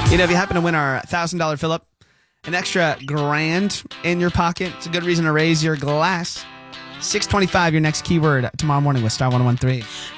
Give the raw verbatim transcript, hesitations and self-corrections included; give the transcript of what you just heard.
You know, if you happen to win our one thousand dollars fill-up, an extra grand in your pocket, it's a good reason to raise your glass. six twenty-five, your next keyword tomorrow morning with Star one oh one three.